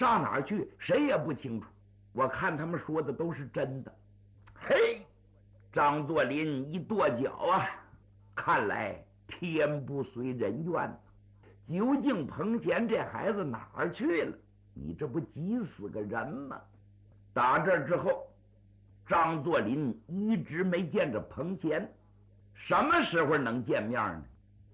上哪儿去谁也不清楚。我看他们说的都是真的。嘿，张作霖一跺脚啊，看来天不遂人愿。究竟彭贤这孩子哪儿去了？你这不急死个人吗？打这之后，张作霖一直没见着彭贤。什么时候能见面呢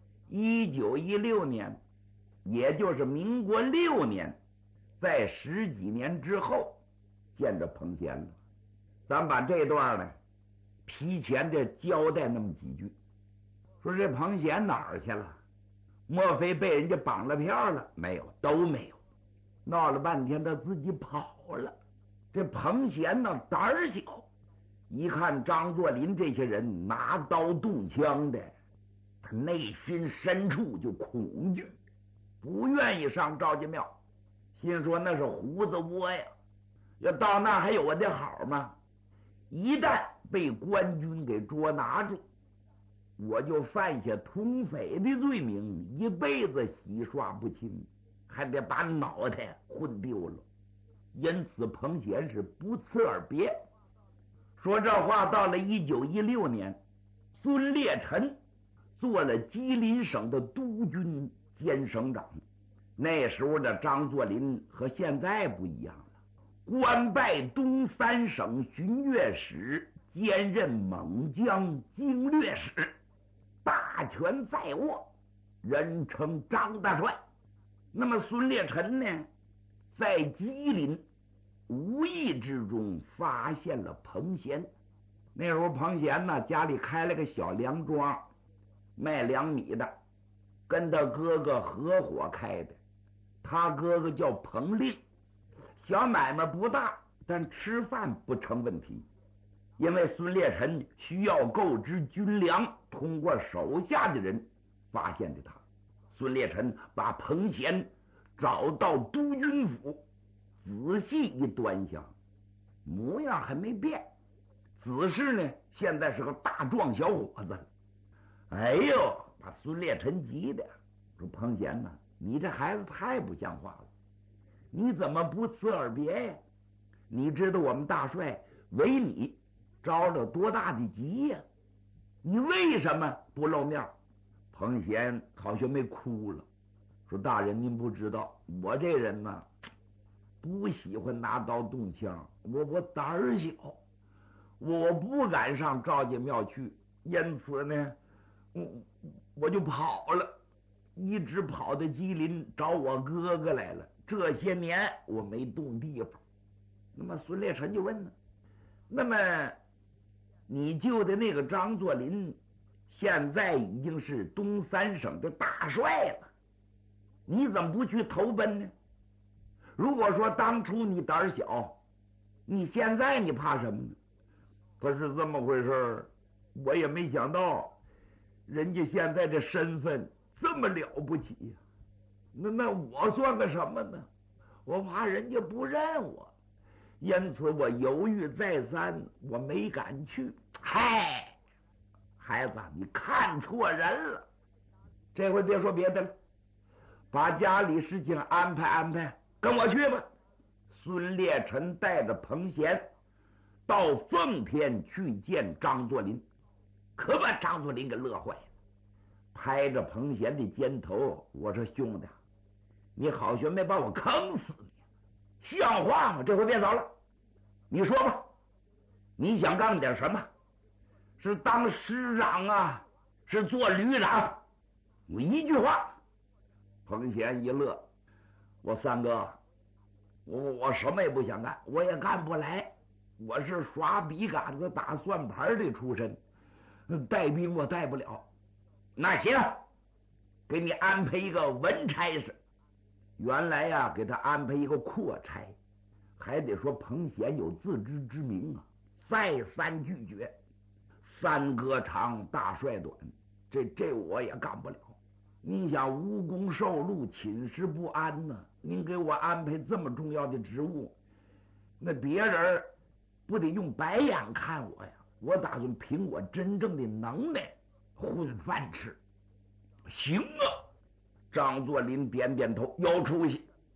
？1916年，也就是民国6年，在10几年之后见着彭贤了。咱把这段呢提前的交代那么几句，说这彭贤哪儿去了？莫非被人家绑了票了？没有，都没有。闹了半天他自己跑了。这彭贤呢胆儿小，一看张作霖这些人拿刀动枪的，他内心深处就恐惧，不愿意上赵家庙，心说那是胡子窝呀，要到那儿还有我的好吗？一旦被官军给捉拿住，我就犯下通匪的罪名，一辈子洗刷不清，还得把脑袋混丢了。因此彭贤是不辞而别。说这话到了1916年，孙烈臣做了吉林省的督军兼省长。那时候的张作霖和现在不一样了，官拜东三省巡阅使，兼任蒙江经略使，大权在握，人称张大帅。那么孙烈臣呢，在吉林无意之中发现了彭贤。那时候彭贤呢，家里开了个小粮庄，卖粮米的，跟他哥哥合伙开的。他哥哥叫彭令，小买卖不大，但吃饭不成问题。因为孙烈臣需要购置军粮，通过手下的人发现的他。孙烈臣把彭贤找到督军府，仔细一端详，模样还没变，只是呢现在是个大壮小伙子。哎呦，把孙烈臣急的说：“彭贤呐，你这孩子太不像话了，你怎么不辞而别呀？你知道我们大帅为你着了多大的急呀？你为什么不露面？”彭贤好像没哭了，说：“大人您不知道，我这人呢不喜欢拿刀动枪，我胆儿小，我不敢上赵家庙去，因此呢我就跑了，一直跑到吉林找我哥哥来了。这些年我没动地方。”那么孙烈臣就问了：“那么你救的那个张作霖现在已经是东三省的大帅了，你怎么不去投奔呢？如果说当初你胆儿小，你现在你怕什么呢？”可是这么回事，我也没想到人家现在这身份这么了不起呀。那我算个什么呢？我怕人家不认我，因此我犹豫再三，我没敢去。嗨，孩子，你看错人了。这回别说别的了，把家里事情安排安排，跟我去吧。孙烈臣带着彭贤到奉天去见张作霖，可把张作霖给乐坏了，拍着彭贤的肩头，我说：“兄弟，你好学没把我坑死你，像话吗？这回别走了，你说吧，你想干点什么？是当师长啊，是做旅长？我一句话。”彭贤一乐：“我三哥，我什么也不想干，我也干不来，我是耍笔杆子打算盘的出身，带兵我带不了。那行，给你安排一个文差事。”原来呀，给他安排一个阔差，还得说彭贤有自知之明啊，再三拒绝。三哥长，大帅短，这我也干不了。您想无功受禄，寝食不安呢？您给我安排这么重要的职务，那别人不得用白眼看我呀？我打算凭我真正的能耐混饭吃。行啊！张作霖点点头，有出息。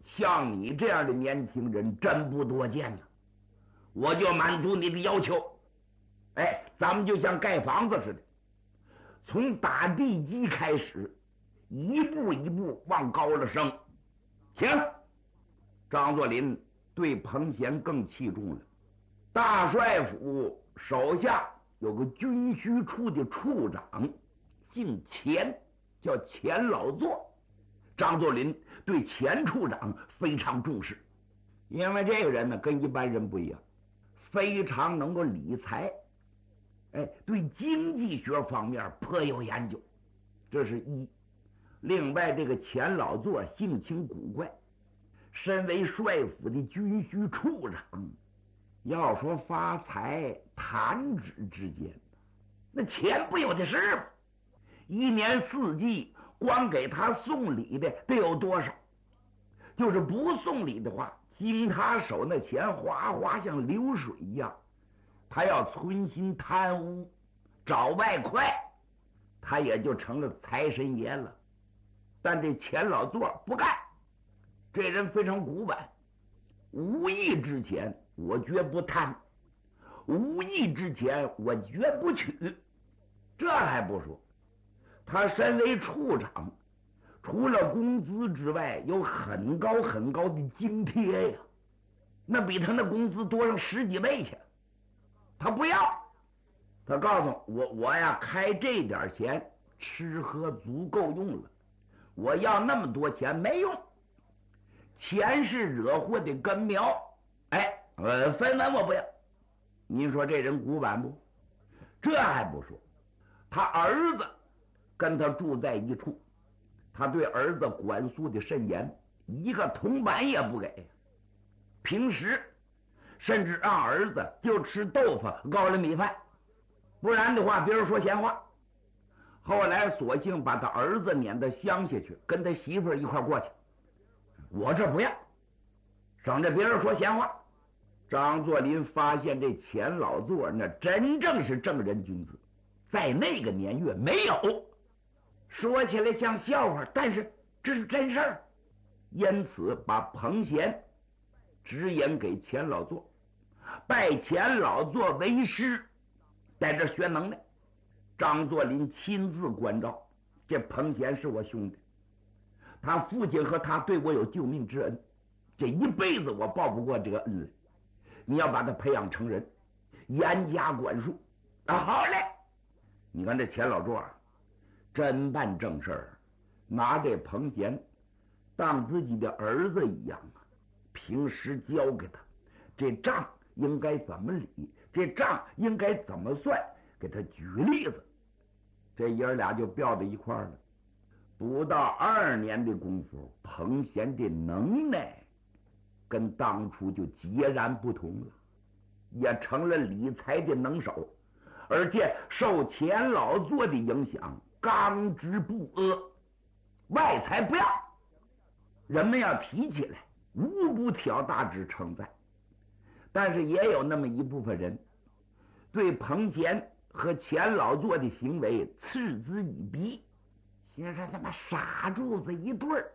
像你这样的年轻人真不多见了，我就满足你的要求。哎，咱们就像盖房子似的，从打地基开始，一步一步往高了升。行，张作霖对彭贤更器重了。大帅府手下有个军需处的处长，姓钱，叫钱老座。张作霖对钱处长非常重视，因为这个人呢跟一般人不一样，非常能够理财，对经济学方面颇有研究，这是一。另外，这个钱老座性情古怪，身为帅府的军需处长，要说发财，弹指之间，那钱不有的是吗？一年四季，光给他送礼的得有多少？就是不送礼的话，经他手那钱哗哗像流水一样。他要存心贪污，找外快，他也就成了财神爷了。但这钱老座不干，这人非常古板，无义之钱我绝不贪，无义之钱我绝不取。这还不说，他身为处长，除了工资之外，有很高很高的津贴呀，那比他那工资多上10几倍去。他不要，他告诉我呀，开这点钱吃喝足够用了，我要那么多钱没用，钱是惹祸的根苗。分文我不要。您说这人古板不？这还不说，他儿子跟他住在一处，他对儿子管束的甚严，一个铜板也不给。平时甚至让儿子就吃豆腐熬了米饭，不然的话别人说闲话。后来索性把他儿子撵到乡下去，跟他媳妇儿一块过去。我这不要，省着别人说闲话。张作霖发现这钱老座那真正是正人君子，在那个年月没有。说起来像笑话，但是这是真事儿。因此把彭贤指引给钱老座，拜钱老座为师，在这学能耐。张作霖亲自关照，这彭贤是我兄弟，他父亲和他对我有救命之恩，这一辈子我报不过这个恩来。你要把他培养成人，严加管束啊！好嘞，你看这钱老座真办正事儿，拿这彭贤当自己的儿子一样啊，平时教给他这账应该怎么理，这账应该怎么算，给他举例子。这爷俩就飙到一块儿了。不到2年的功夫，彭贤的能耐跟当初就截然不同了，也成了理财的能手，而且受钱老座的影响，刚直不阿，外财不要。人们要提起来，无不挑大指称赞。但是也有那么一部分人对彭贤和钱老座的行为嗤之以鼻，心说他妈傻柱子一对儿，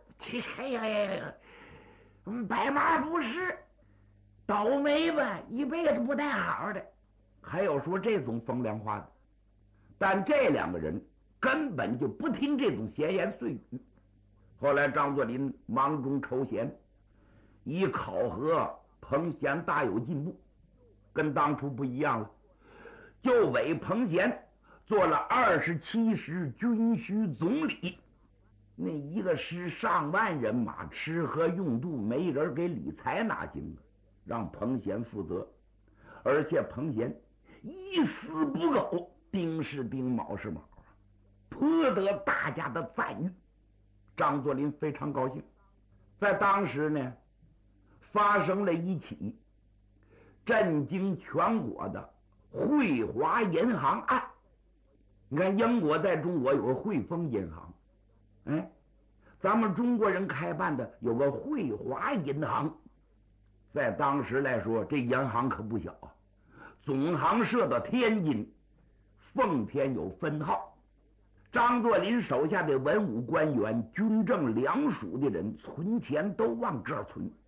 百码不是，倒霉吧，一辈子不带好的。还有说这种风凉话的，但这2个人根本就不听这种闲言碎语。后来张作霖忙中抽闲，一考核彭贤大有进步，跟当初不一样了，就委彭贤做了27师军需总理。那一个师上万人马，吃喝用度没人给理财拿经了，让彭贤负责。而且彭贤一丝不苟，丁是丁，卯是卯，颇得大家的赞誉。张作霖非常高兴。在当时呢，发生了一起震惊全国的汇华银行案。你看，英国在中国有个汇丰银行，咱们中国人开办的有个汇华银行。在当时来说，这银行可不小啊，总行设到天津，奉天有分号。 张作霖手下的文武官员、军政两署的人存钱都往这儿存。